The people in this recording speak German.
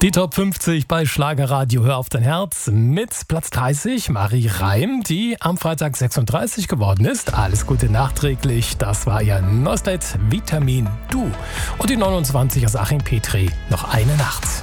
Die Top 50 bei Schlagerradio Hör auf dein Herz mit Platz 30 Marie Reim, die am Freitag 36 geworden ist. Alles Gute nachträglich, das war ihr Nostet Vitamin Du. Und die 29 aus Achim Petri, noch eine Nacht.